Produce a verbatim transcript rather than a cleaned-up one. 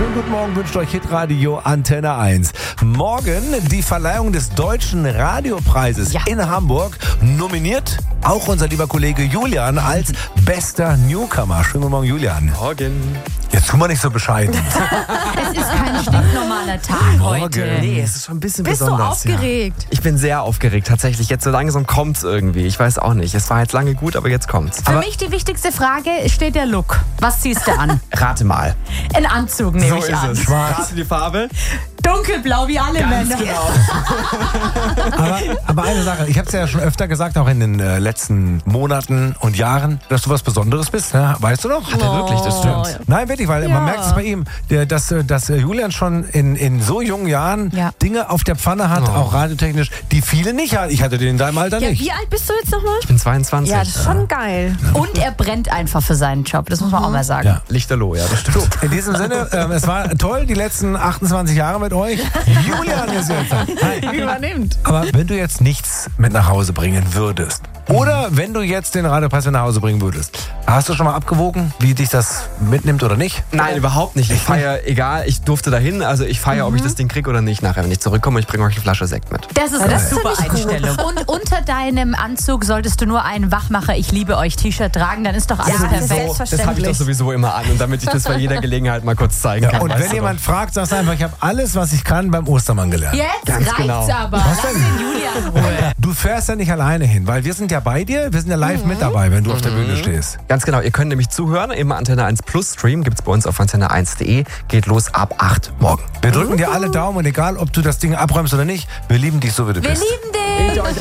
Schönen guten Morgen, wünscht euch Hitradio Antenne eins. Morgen die Verleihung des Deutschen Radiopreises Ja. in Hamburg. Nominiert auch unser lieber Kollege Julian als bester Newcomer. Schönen guten Morgen, Julian. Morgen. Jetzt tu mal nicht so bescheiden. Es ist kein stinknormaler Tag heute. Nee, es ist schon ein bisschen Bist du besonders. aufgeregt? Ja. Ich bin sehr aufgeregt, tatsächlich. Jetzt so langsam kommt's irgendwie. Ich weiß auch nicht. Es war jetzt lange gut, aber jetzt kommt's. Für mich die wichtigste Frage steht der Look. Was ziehst du an? Rate mal. Ein Anzug nehme ich an. Schwarz. Rate die Farbe? Dunkelblau wie alle Männer. genau. Aber, aber eine Sache, ich habe es ja schon öfter gesagt, auch in den äh, letzten Monaten und Jahren, dass du was Besonderes bist. Ne? Weißt du noch? Hat er wirklich, das stimmt. Nein, wirklich, weil Ja. man merkt es bei ihm, der, dass, äh, dass äh, Julian schon in, in so jungen Jahren Ja. Dinge auf der Pfanne hat, Oh. auch radiotechnisch, die viele nicht hatten. Ich hatte den in deinem Alter Ja, nicht. wie alt bist du jetzt nochmal? Ich bin zweiundzwanzig. Ja, das ist schon geil. Und er brennt einfach für seinen Job. Das muss man auch mal sagen. Ja. Lichterloh, ja, das stimmt. In diesem Sinne, ähm, es war toll, die letzten achtundzwanzig Jahre mit euch. Julian ist jetzt da. Hi. Übernimmt. Aber wenn du jetzt nichts mit nach Hause bringen würdest, oder wenn du jetzt den Radiopreis mit nach Hause bringen würdest, hast du schon mal abgewogen, wie dich das mitnimmt oder nicht? Nein, überhaupt nicht. Ich feiere, egal, ich durfte dahin, also ich feiere, ob ich das Ding kriege oder nicht nachher, wenn ich zurückkomme und ich bringe euch eine Flasche Sekt mit. Das ist Ja, eine das super finde ich gut. Einstellung. Und unter deinem Anzug solltest du nur ein Wachmacher Ich liebe euch T-Shirt tragen, dann ist doch alles Ja, das ist perfekt. selbstverständlich. Das habe ich doch sowieso immer an und damit ich das bei jeder Gelegenheit mal kurz zeigen kann. Und weißt wenn du jemand fragt, sagst du einfach, ich habe alles, was ich kann, beim Ostermann gelernt. Jetzt Ganz reicht's genau. aber. Lass den Julian in Ruhe. Du fährst ja nicht alleine hin, weil wir sind ja bei dir, wir sind ja live mit dabei, wenn du auf der Bühne stehst. doch. Ganz genau, ihr könnt nämlich zuhören. Im Antenne eins Plus Stream gibt's bei uns auf antenne eins punkt de. Geht los ab acht morgen. Wir drücken dir alle Daumen und egal, ob du das Ding abräumst oder nicht, wir lieben dich so, wie du Wir bist. lieben dich.